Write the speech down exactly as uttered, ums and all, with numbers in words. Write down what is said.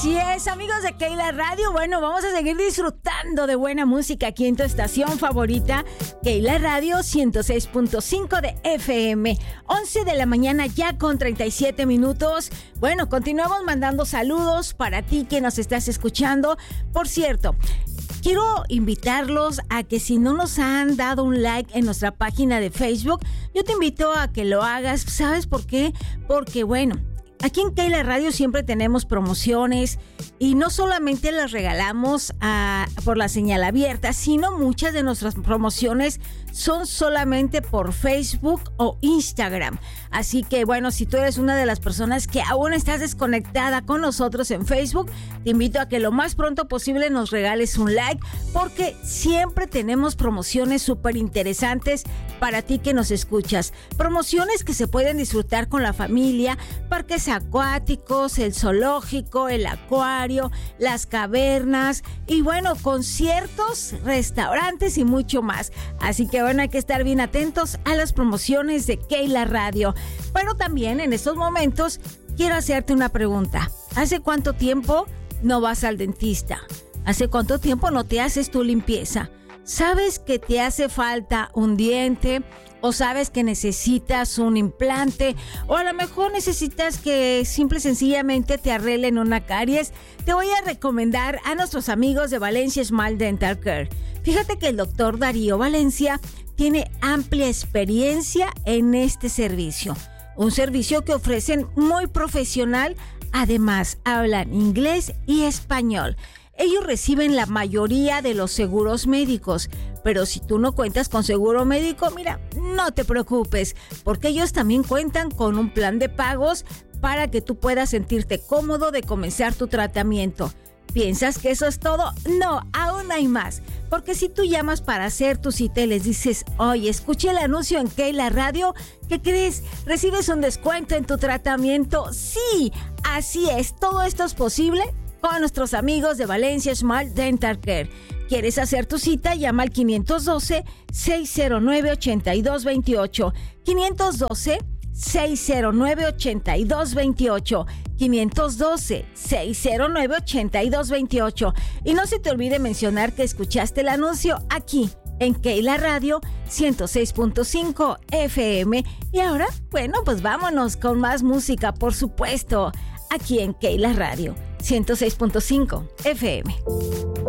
Así es, amigos de Keila Radio. Bueno, vamos a seguir disfrutando de buena música aquí en tu estación favorita, Keila Radio ciento seis punto cinco de F M. once de la mañana ya con treinta y siete minutos. Bueno, continuamos mandando saludos para ti que nos estás escuchando. Por cierto, quiero invitarlos a que si no nos han dado un like en nuestra página de Facebook, yo te invito a que lo hagas. ¿Sabes por qué? Porque, bueno, aquí en Keila Radio siempre tenemos promociones y no solamente las regalamos a, por la señal abierta, sino muchas de nuestras promociones son solamente por Facebook o Instagram. Así que bueno, si tú eres una de las personas que aún estás desconectada con nosotros en Facebook, te invito a que lo más pronto posible nos regales un like, porque siempre tenemos promociones súper interesantes para ti que nos escuchas. Promociones que se pueden disfrutar con la familia, parques acuáticos, el zoológico, el acuario, las cavernas y bueno, conciertos, restaurantes y mucho más. Así que bueno, hay que estar bien atentos a las promociones de Keila Radio. Pero también en estos momentos quiero hacerte una pregunta. ¿Hace cuánto tiempo no vas al dentista? ¿Hace cuánto tiempo no te haces tu limpieza? ¿Sabes que te hace falta un diente? ¿O sabes que necesitas un implante? ¿O a lo mejor necesitas que simple y sencillamente te arreglen una caries? Te voy a recomendar a nuestros amigos de Valencia Smile Dental Care. Fíjate que el doctor Darío Valencia tiene amplia experiencia en este servicio. Un servicio que ofrecen muy profesional. Además, hablan inglés y español. Ellos reciben la mayoría de los seguros médicos, pero si tú no cuentas con seguro médico, mira, no te preocupes, porque ellos también cuentan con un plan de pagos para que tú puedas sentirte cómodo de comenzar tu tratamiento. ¿Piensas que eso es todo? No, aún hay más. Porque si tú llamas para hacer tu cita y les dices, oye, escuché el anuncio en Keila Radio, ¿qué crees? ¿Recibes un descuento en tu tratamiento? Sí, así es, todo esto es posible con nuestros amigos de Valencia Smile Dental Care. ¿Quieres hacer tu cita? Llama al quinientos doce, seis cero nueve, ochenta y dos veintiocho. quinientos doce, seis cero nueve, ochenta y dos veintiocho. quinientos doce, seis cero nueve, ochenta y dos veintiocho. Y no se te olvide mencionar que escuchaste el anuncio aquí en Keila Radio ciento seis punto cinco F M. Y ahora, bueno, pues vámonos con más música, por supuesto, aquí en Keila Radio ciento seis punto cinco F M.